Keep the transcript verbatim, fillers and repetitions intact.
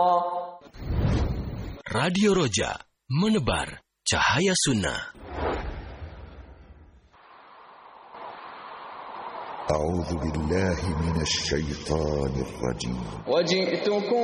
Radio Roja, menebar cahaya sunnah. A'udzu billahi minasy syaithanir rajim. Wajitukum